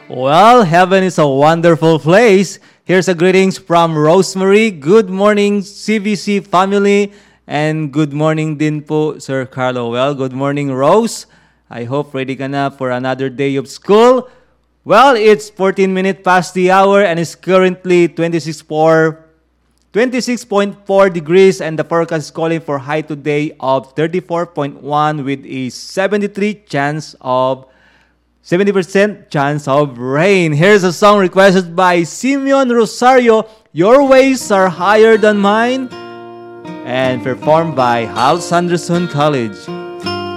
Well, heaven is a wonderful place. Here's a greetings from Rosemary. Good morning, CVC family. And good morning din po, Sir Carlo. Well, good morning, Rose. I hope ready ka na for another day of school. Well, it's 14 minutes past the hour and it's currently 26.4 degrees and the forecast is calling for high today of 34.1 with a 70% chance of rain. Here's a song requested by Simeon Rosario, Your Ways Are Higher Than Mine, and performed by Hal Sanderson College.